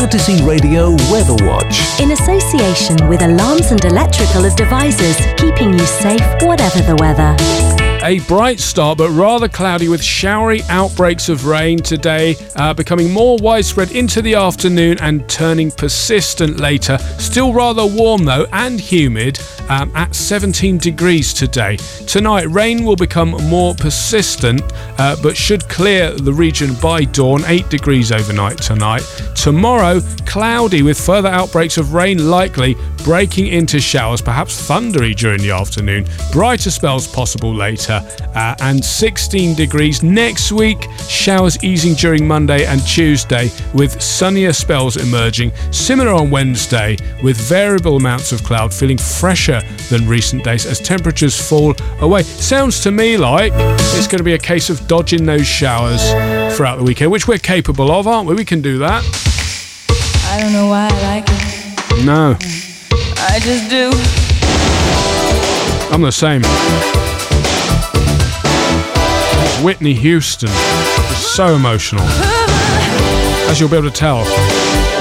Odyssey Radio Weather Watch. In association with Alarms and Electrical Devices, keeping you safe whatever the weather. A bright start, but rather cloudy with showery outbreaks of rain today, becoming more widespread into the afternoon and turning persistent later. Still rather warm though, and humid at 17 degrees today. Tonight, rain will become more persistent, but should clear the region by dawn. 8 degrees overnight tonight. Tomorrow, cloudy with further outbreaks of rain likely, breaking into showers, perhaps thundery during the afternoon. Brighter spells possible later, and 16 degrees. Next week, showers easing during Monday and Tuesday with sunnier spells emerging. Similar on Wednesday with variable amounts of cloud, feeling fresher than recent days as temperatures fall away. Sounds to me like it's going to be a case of dodging those showers throughout the weekend, which we're capable of, aren't we? We can do that. I don't know why I like it. No. I just do. I'm the same. Whitney Houston is so emotional, as you'll be able to tell.